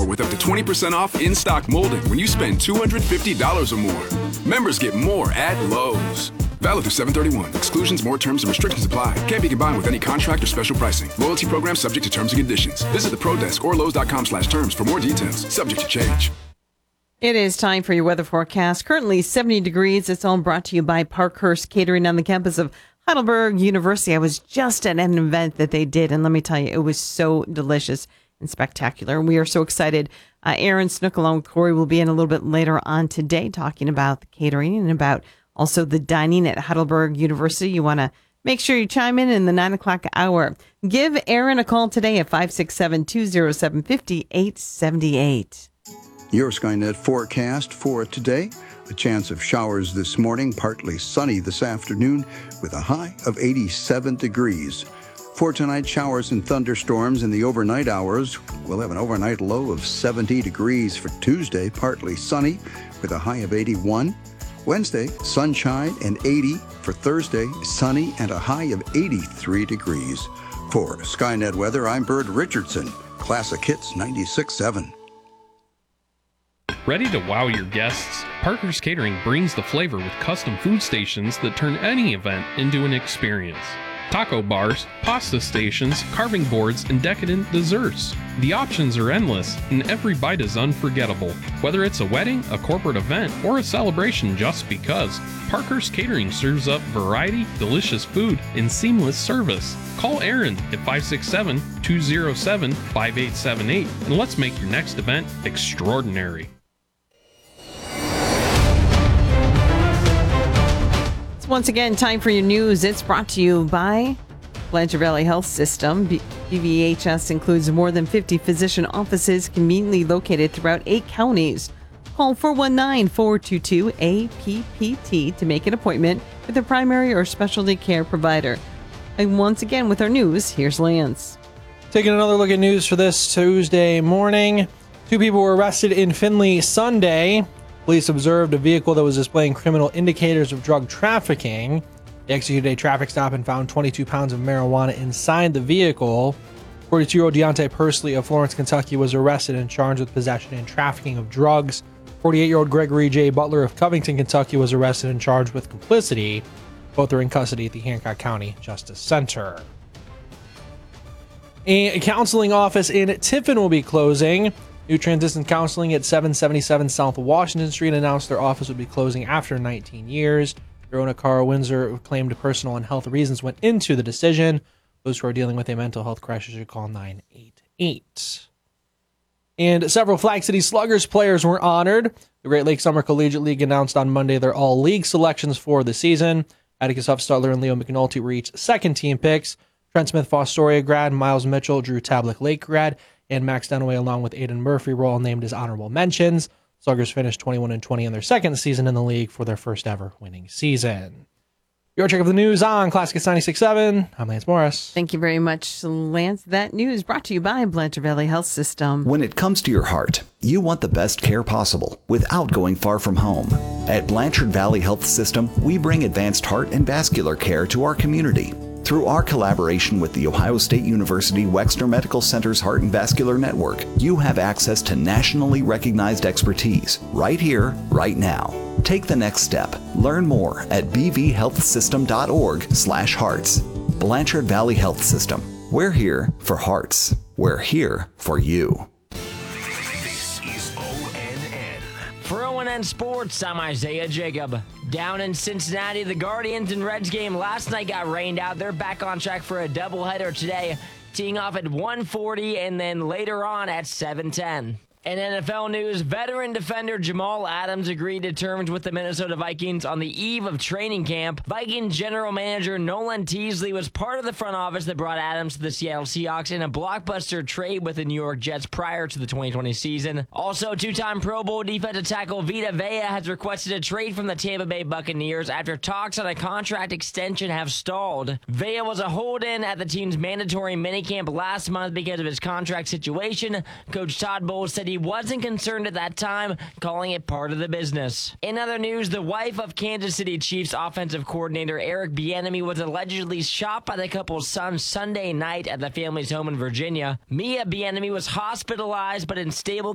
with up to 20% off in-stock molding when you spend $250 or more. Members get more at Lowe's. Valid through 7/31. Exclusions, more terms, and restrictions apply. Can't be combined with any contract or special pricing. Loyalty program subject to terms and conditions. Visit the Pro Desk or Lowe's.com/terms for more details. Subject to change. It is time for your weather forecast. Currently 70 degrees. It's all brought to you by Parkhurst Catering on the campus of Heidelberg University. I was just at an event that they did, and let me tell you, it was so delicious and spectacular. We are so excited. Aaron Snook along with Corey will be in a little bit later on today talking about the catering and about also the dining at Heidelberg University. You want to make sure you chime in the 9 o'clock hour. Give Aaron a call today at 567-207-5878. Your Skynet forecast for today. A chance of showers this morning, partly sunny this afternoon with a high of 87 degrees. For tonight, showers and thunderstorms in the overnight hours. We'll have an overnight low of 70 degrees for Tuesday, partly sunny with a high of 81. Wednesday, sunshine and 80. For Thursday, sunny and a high of 83 degrees. For Skynet Weather, I'm Bird Richardson. Classic Hits 96.7. Ready to wow your guests? Parker's Catering brings the flavor with custom food stations that turn any event into an experience. Taco bars, pasta stations, carving boards, and decadent desserts. The options are endless, and every bite is unforgettable. Whether it's a wedding, a corporate event, or a celebration just because, Parker's Catering serves up variety, delicious food, and seamless service. Call Aaron at 567-207-5878, and let's make your next event extraordinary. Once again, time for your news. It's brought to you by Blanchard Valley Health System. BVHS includes more than 50 physician offices conveniently located throughout 8 counties. Call 419-422-APPT to make an appointment with a primary or specialty care provider. And once again, with our news, here's Lance. Taking another look at news for this Tuesday morning. 2 people were arrested in Findlay Sunday. Police observed a vehicle that was displaying criminal indicators of drug trafficking. They executed a traffic stop and found 22 pounds of marijuana inside the vehicle. 42-year-old Deontay Pursley of Florence, Kentucky was arrested and charged with possession and trafficking of drugs. 48-year-old Gregory J. Butler of Covington, Kentucky was arrested and charged with complicity. Both are in custody at the Hancock County Justice Center. A counseling office in Tiffin will be closing. New Transition Counseling at 777 South Washington Street announced their office would be closing after 19 years. Verona Carl Windsor claimed personal and health reasons went into the decision. Those who are dealing with a mental health crisis should call 988. And several Flag City Sluggers players were honored. The Great Lakes Summer Collegiate League announced on Monday their all-league selections for the season. Atticus Huffstutler and Leo McNulty were each second-team picks. Trent Smith Fostoria grad, Miles Mitchell, Drew Tablick Lake grad, and Max Dunaway along with Aiden Murphy were all named as honorable mentions. Sluggers finished 21-20 in their second season in the league for their first ever winning season. Your check of the news on Classic Hits 96.7. I'm Lance Morris. Thank you very much, Lance. That news brought to you by Blanchard Valley Health System. When it comes to your heart, you want the best care possible without going far from home. At Blanchard Valley Health System, we bring advanced heart and vascular care to our community. Through our collaboration with The Ohio State University Wexner Medical Center's Heart and Vascular Network, you have access to nationally recognized expertise right here, right now. Take the next step. Learn more at bvhealthsystem.org/hearts. Blanchard Valley Health System. We're here for hearts. We're here for you. This is ONN. For ONN Sports, I'm Isaiah Jacob. Down in Cincinnati, the Guardians and Reds game last night got rained out. They're back on track for a doubleheader today, teeing off at 1:40 and then later on at 7:10. In NFL news, veteran defender Jamal Adams agreed to terms with the Minnesota Vikings on the eve of training camp. Vikings general manager Nolan Teasley was part of the front office that brought Adams to the Seattle Seahawks in a blockbuster trade with the New York Jets prior to the 2020 season. Also, two-time Pro Bowl defensive tackle Vita Vea has requested a trade from the Tampa Bay Buccaneers after talks on a contract extension have stalled. Vea was a hold-in at the team's mandatory minicamp last month because of his contract situation. Coach Todd Bowles said he wasn't concerned at that time, calling it part of the business. In other news, the wife of Kansas City Chiefs offensive coordinator Eric Bieniemy was allegedly shot by the couple's son Sunday night at the family's home in Virginia. Mia Bieniemy was hospitalized but in stable